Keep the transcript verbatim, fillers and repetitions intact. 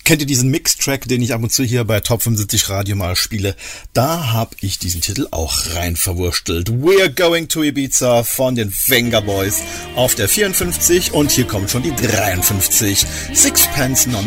Kennt ihr diesen Mix-Track, den ich ab und zu hier bei Top fünfundsiebzig Radio mal spiele? Da habe ich diesen Titel auch rein verwurstelt. We're Going to Ibiza von den Venga Boys auf der vierundfünfzig und hier kommt schon die dreiundfünfzig. Sixpence Non